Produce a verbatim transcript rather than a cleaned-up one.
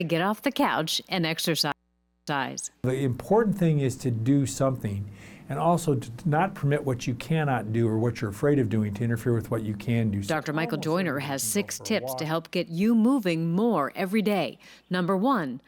Get off the couch and exercise. The important thing is to do something, and also to not permit what you cannot do or what you're afraid of doing to interfere with what you can do. Doctor Michael Joyner has six tips to help get you moving more every day. Number one,